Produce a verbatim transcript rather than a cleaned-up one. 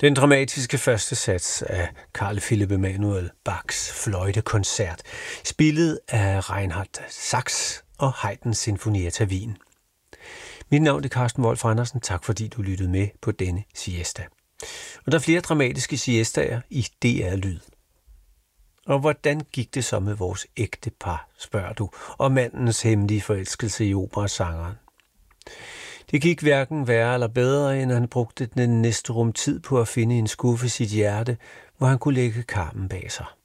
Den dramatiske første sats af Carl Philipp Emanuel Bachs fløjtekoncert, spillet af Reinhard Sachs og Haydn Sinfonietta Wien. Mit navn er Carsten Wolf Andersen. Tak fordi du lyttede med på denne siesta. Og der er flere dramatiske siestaer i D R-lyd. Og hvordan gik det så med vores ægtepar, spørger du, og mandens hemmelige forelskelse i operasangeren? Det gik hverken værre eller bedre, end han brugte den næste rum tid på at finde en skuffe i sit hjerte, hvor han kunne lægge karmen bag sig.